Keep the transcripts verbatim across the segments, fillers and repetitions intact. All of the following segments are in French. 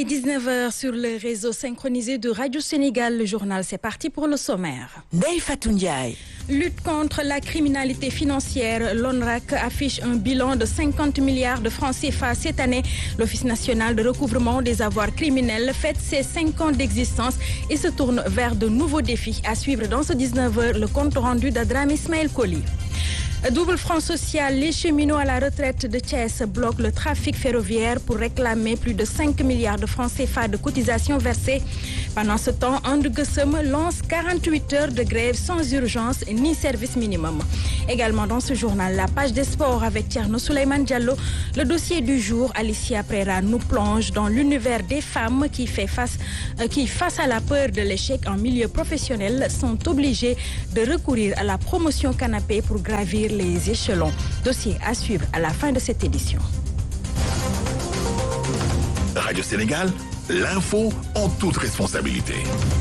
est dix-neuf heures sur le réseau synchronisé de Radio Sénégal. Le journal, c'est parti pour le sommaire. Ndeye Fatou Ndiaye. Lutte contre la criminalité financière, l'ONRAC affiche un bilan de cinquante milliards de francs C F A cette année. L'Office national de recouvrement des avoirs criminels fête ses cinq ans d'existence et se tourne vers de nouveaux défis. À suivre dans ce dix-neuf heures, le compte rendu d'Adram Ismaël Koli. Double front social, les cheminots à la retraite de Thiès bloquent le trafic ferroviaire pour réclamer plus de cinq milliards de francs C F A de cotisations versées. Pendant ce temps, And Gueusseum lance quarante-huit heures de grève sans urgence ni service minimum. Également dans ce journal, la page des sports avec Thierno Souleymane Diallo. Le dossier du jour, Alicia Prera nous plonge dans l'univers des femmes qui, fait face, euh, qui, face à la peur de l'échec en milieu professionnel, sont obligées de recourir à la promotion canapé pour gravir les échelons. Dossier à suivre à la fin de cette édition. Radio Sénégal, l'info en toute responsabilité.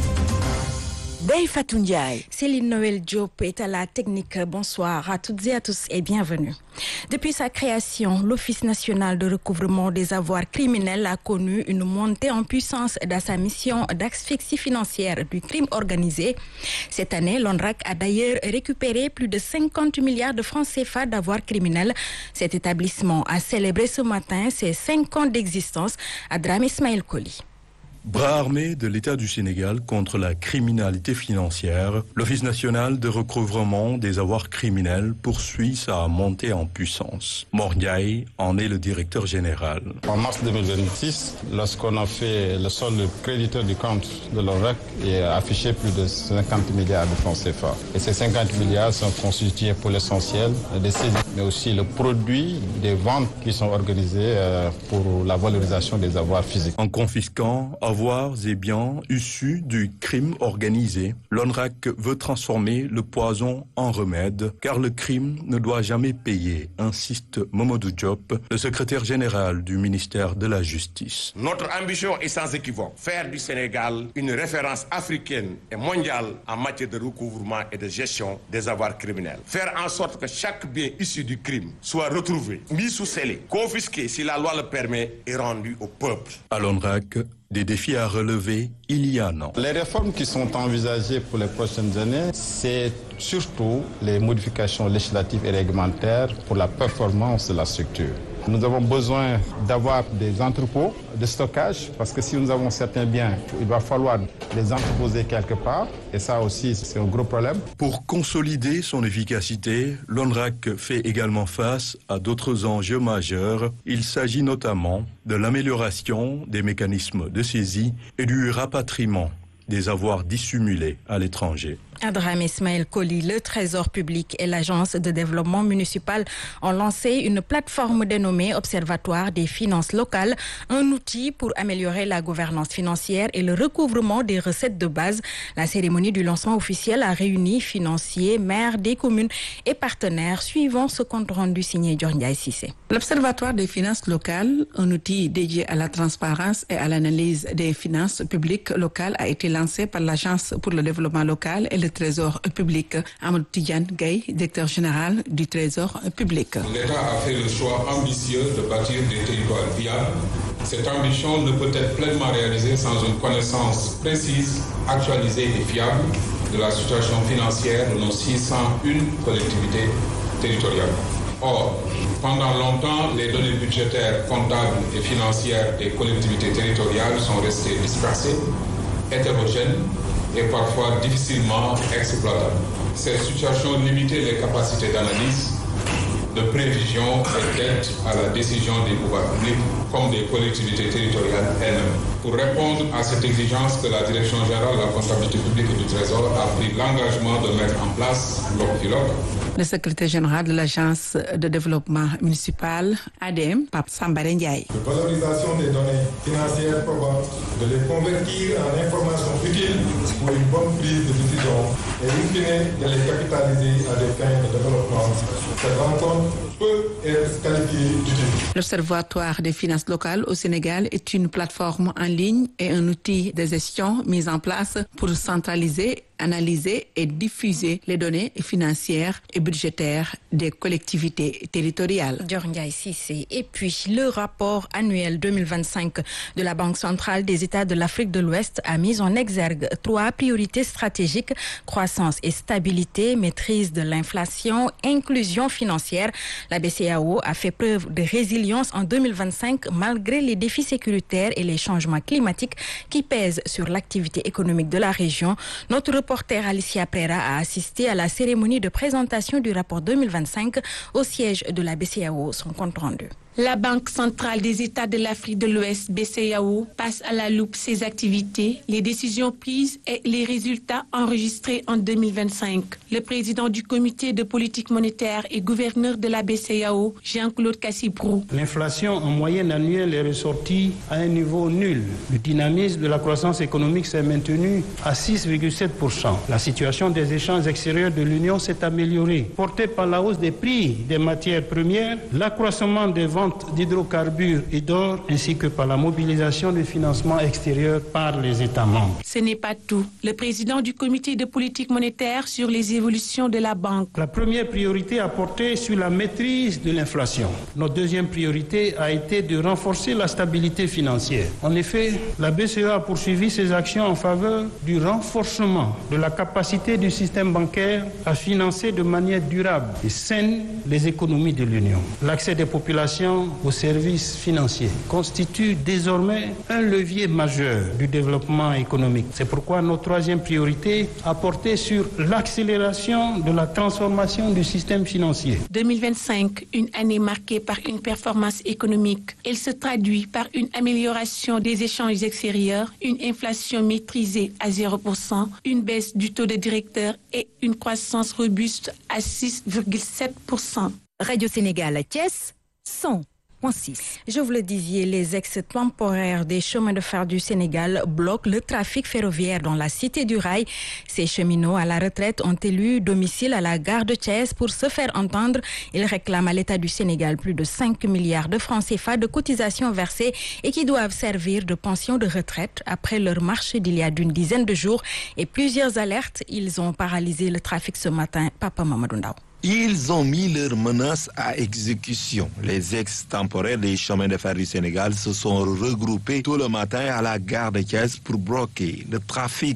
Ndeye Fatou Ndiaye. Céline Noël Diop est à la technique. Bonsoir à toutes et à tous et bienvenue. Depuis sa création, l'Office national de recouvrement des avoirs criminels a connu une montée en puissance dans sa mission d'asphyxie financière du crime organisé. Cette année, l'ONRAC a d'ailleurs récupéré plus de cinquante milliards de francs C F A d'avoirs criminels. Cet établissement a célébré ce matin ses cinq ans d'existence. Adram Ismaël Koli. Bras armé de l'État du Sénégal contre la criminalité financière, l'Office national de recouvrement des avoirs criminels poursuit sa montée en puissance. Mor Ndiaye en est le directeur général. En mars deux mille vingt-six, lorsqu'on a fait le solde créditeur du compte de l'ONRAC, il a affiché plus de cinquante milliards de francs C F A. Et ces cinquante milliards sont constitués pour l'essentiel des saisies, mais aussi le produit des ventes qui sont organisées pour la valorisation des avoirs physiques. En confisquant avoirs et biens issus du crime organisé, l'ONRAC veut transformer le poison en remède, car le crime ne doit jamais payer, insiste Mamadou Diop, le secrétaire général du ministère de la Justice. Notre ambition est sans équivoque, faire du Sénégal une référence africaine et mondiale en matière de recouvrement et de gestion des avoirs criminels. Faire en sorte que chaque bien issu du crime soit retrouvé, mis sous scellé, confisqué si la loi le permet et rendu au peuple. À l'ONRAC, des défis à relever, il y en a. Les réformes qui sont envisagées pour les prochaines années, c'est surtout les modifications législatives et réglementaires pour la performance de la structure. Nous avons besoin d'avoir des entrepôts de stockage parce que si nous avons certains biens, il va falloir les entreposer quelque part et ça aussi c'est un gros problème. Pour consolider son efficacité, l'ONRAC fait également face à d'autres enjeux majeurs. Il s'agit notamment de l'amélioration des mécanismes de saisie et du rapatriement des avoirs dissimulés à l'étranger. Adram Ismaël Koli, le Trésor public et l'Agence de développement municipal ont lancé une plateforme dénommée Observatoire des finances locales, un outil pour améliorer la gouvernance financière et le recouvrement des recettes de base. La cérémonie du lancement officiel a réuni financiers, maires des communes et partenaires, suivant ce compte rendu signé Diorniaï Cissé. L'Observatoire des finances locales, un outil dédié à la transparence et à l'analyse des finances publiques locales, a été lancé par l'Agence pour le développement local et le Trésor public. Amadou Tidiane Gaye, directeur général du Trésor public. L'État a fait le choix ambitieux de bâtir des territoires viables. Cette ambition ne peut être pleinement réalisée sans une connaissance précise, actualisée et fiable de la situation financière de nos six cent un collectivités territoriales. Or, pendant longtemps, les données budgétaires, comptables et financières des collectivités territoriales sont restées dispersées, hétérogènes et parfois difficilement exploitables. Cette situation limitait les capacités d'analyse, de prévision et d'aide à la décision des pouvoirs publics comme des collectivités territoriales elles-mêmes. Pour répondre à cette exigence que la Direction générale de la comptabilité publique et du Trésor a pris l'engagement de mettre en place l'OCFILOC. Le secrétaire général de l'Agence de développement municipal, A D M, Pape Sambare Ndiaye. De valorisation des données financières probantes, de les convertir en informations utiles pour une bonne prise de décision et in fine de les capitaliser à des fins de développement. Cette rencontre peut être qualifié d'utile. L'Observatoire des finances locales au Sénégal est une plateforme en ligne et un outil de gestion mis en place pour centraliser, analyser et diffuser les données financières et budgétaires des collectivités territoriales. Dior Ndiaye Cissé. Et puis, le rapport annuel deux mille vingt-cinq de la Banque centrale des États de l'Afrique de l'Ouest a mis en exergue trois priorités stratégiques: croissance et stabilité, maîtrise de l'inflation, inclusion financière. La B C A O a fait preuve de résilience en deux mille vingt-cinq malgré les défis sécuritaires et les changements climatiques qui pèsent sur l'activité économique de la région. Notre reporter Alicia Prera a assisté à la cérémonie de présentation du rapport deux mille vingt-cinq au siège de la B C A O. Son compte rendu. La Banque centrale des États de l'Afrique de l'Ouest, B C A O, passe à la loupe ses activités, les décisions prises et les résultats enregistrés en deux mille vingt-cinq. Le président du comité de politique monétaire et gouverneur de la B C A O, Jean-Claude Cassibrou. L'inflation en moyenne annuelle est ressortie à un niveau nul. Le dynamisme de la croissance économique s'est maintenu à six virgule sept pour cent. La situation des échanges extérieurs de l'Union s'est améliorée, portée par la hausse des prix des matières premières, l'accroissement des ventes d'hydrocarbures et d'or, ainsi que par la mobilisation des financements extérieurs par les États membres. Ce n'est pas tout. Le président du comité de politique monétaire sur les évolutions de la banque. La première priorité a porté sur la maîtrise de l'inflation. Notre deuxième priorité a été de renforcer la stabilité financière. En effet, la B C E a poursuivi ses actions en faveur du renforcement de la capacité du système bancaire à financer de manière durable et saine les économies de l'Union. L'accès des populations aux services financiers constitue désormais un levier majeur du développement économique. C'est pourquoi notre troisième priorité a porté sur l'accélération de la transformation du système financier. deux mille vingt-cinq, une année marquée par une performance économique. Elle se traduit par une amélioration des échanges extérieurs, une inflation maîtrisée à zéro pour cent, une baisse du taux de directeur et une croissance robuste à six virgule sept pour cent. Radio Sénégal à Thiès, cent point six. Je vous le disais, les ex-temporaires des chemins de fer du Sénégal bloquent le trafic ferroviaire dans la cité du rail. Ces cheminots à la retraite ont élu domicile à la gare de Thiès pour se faire entendre. Ils réclament à l'État du Sénégal plus de cinq milliards de francs C F A de cotisations versées et qui doivent servir de pension de retraite après leur marche d'il y a d'une dizaine de jours et plusieurs alertes. Ils ont paralysé le trafic ce matin. Papa Mamadou Ndaw. Ils ont mis leurs menaces à exécution. Les ex-temporaires des chemins de fer du Sénégal se sont regroupés tout le matin à la gare de Thiès pour bloquer le trafic.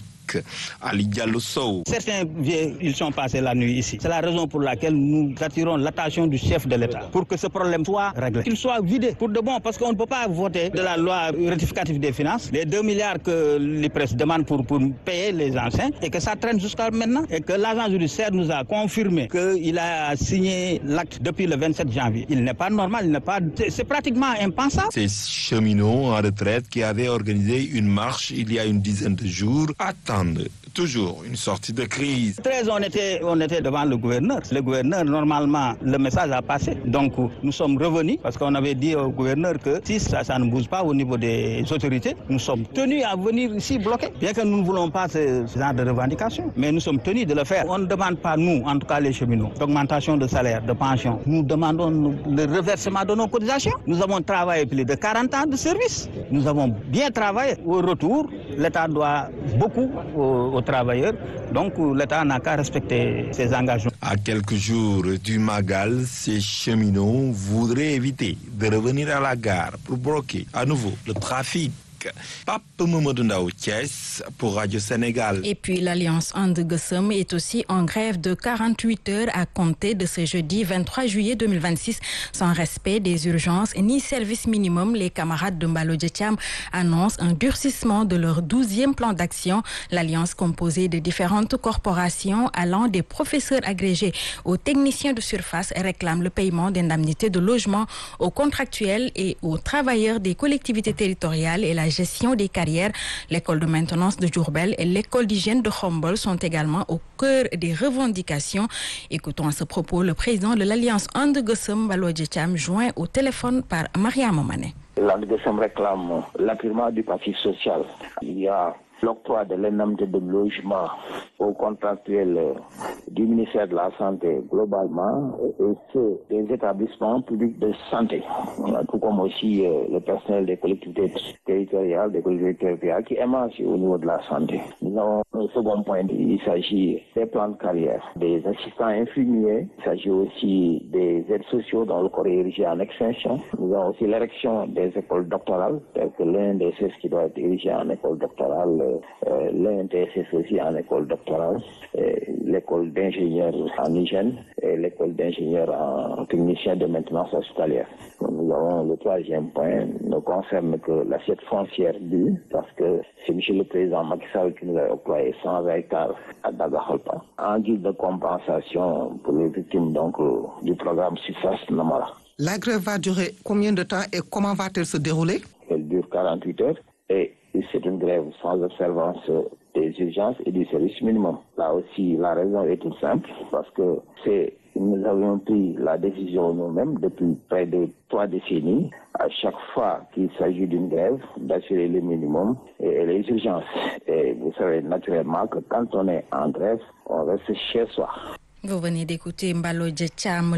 Ali Diallo Sow. Certains vieux, ils sont passés la nuit ici. C'est la raison pour laquelle nous attirons l'attention du chef de l'État pour que ce problème soit réglé. Qu'il soit vidé pour de bon, parce qu'on ne peut pas voter de la loi rectificative des finances, les deux milliards que l'I P R E S demande pour, pour payer les anciens, et que ça traîne jusqu'à maintenant, et que l'agent judiciaire nous a confirmé qu'il a signé l'acte depuis le vingt-sept janvier. Il n'est pas normal, il n'est pas... c'est pratiquement impensable. Ces cheminots en retraite qui avaient organisé une marche il y a une dizaine de jours attendent toujours une sortie de crise. treize, on était, on était devant le gouverneur. Le gouverneur, normalement, le message a passé. Donc, nous sommes revenus parce qu'on avait dit au gouverneur que si ça, ça ne bouge pas au niveau des autorités, nous sommes tenus à venir ici bloquer. Bien que nous ne voulons pas ce, ce genre de revendication, mais nous sommes tenus de le faire. On ne demande pas, nous, en tout cas les cheminots, d'augmentation de salaire, de pension. Nous demandons le reversement de nos cotisations. Nous avons travaillé plus de quarante ans de service. Nous avons bien travaillé. Au retour, l'État doit beaucoup aux, aux travailleurs. Donc l'État n'a qu'à respecter ses engagements. À quelques jours du Magal, ces cheminots voudraient éviter de revenir à la gare pour bloquer à nouveau le trafic. Pape Mamadou Ndaw Thiès pour Radio Sénégal. Et puis l'Alliance And Gueusseum est aussi en grève de quarante-huit heures à compter de ce jeudi vingt-trois juillet deux mille vingt-six. Sans respect des urgences ni service minimum, les camarades de Mballo Dia Thiam annoncent un durcissement de leur douzième plan d'action. L'Alliance, composée de différentes corporations allant des professeurs agrégés aux techniciens de surface, réclame le paiement d'indemnités de logement aux contractuels et aux travailleurs des collectivités territoriales et la gestion des carrières. L'école de maintenance de Diourbel et l'école d'hygiène de Khombol sont également au cœur des revendications. Écoutons à ce propos le président de l'Alliance And Gueusseum, Mballo Dia Thiam, joint au téléphone par Mariama Mané. L'And Gueusseum réclame l'appurement du parti social. Il y a l'octroi de l'indemnité de logement aux contractuels du ministère de la Santé globalement et ceux des établissements publics de santé, tout comme aussi euh, le personnel des collectivités territoriales, des collectivités territoriales qui émargent au niveau de la santé. Nous avons un second point, il s'agit des plans de carrière, des assistants infirmiers, il s'agit aussi des aides sociaux dont le corps est érigé en extinction. Nous avons aussi l'érection des écoles doctorales, tel que l'I N D S S qui doit être érigé en école doctorale, euh, l'I N T S S aussi en école doctorale, l'école d'ingénieurs en hygiène et l'école d'ingénieurs en technicien de maintenance hospitalière. Nous avons le troisième point, ne concerne que l'assiette foncière due, parce que c'est M. le Président Macky Sall qui nous a octroyé cent hectares à Daga-Khalpa, en guise de compensation pour les victimes donc, du programme Success Namara. La grève va durer combien de temps et comment va-t-elle se dérouler? Elle dure quarante-huit heures et c'est une grève sans observance des urgences et du service minimum. Là aussi, la raison est toute simple, parce que c'est nous avions pris la décision nous-mêmes depuis près de trois décennies, à chaque fois qu'il s'agit d'une grève, d'assurer le minimum et les urgences. Et vous savez naturellement que quand on est en grève, on reste chez soi. Vous venez d'écouter Mbalo Djetcham,